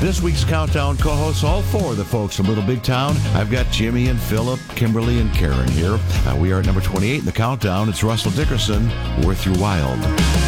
This week's Countdown co-hosts, all four of the folks from Little Big Town. I've got Jimmy and Philip, Kimberly and Karen here. We are at number 28 in the Countdown. It's Russell Dickerson, Worth Your While.